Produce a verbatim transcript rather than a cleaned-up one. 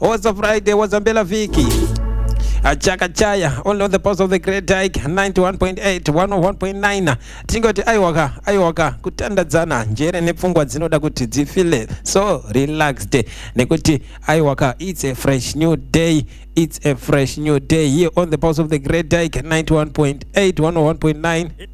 was a Friday, was a Bella Viki. Achaka Chaya, only on the pulse of the Great Dike, ninety-one point eight, one oh one point nine. Tingoti aiwaka, aiwaka, kutanda zana, njere nepfungwa dzinoda kuti dzifile so relaxed. Nekuti aiwaka, it's a fresh new day. It's a fresh new day here on the pulse of the Great Dike, ninety-one point eight, one oh one point nine.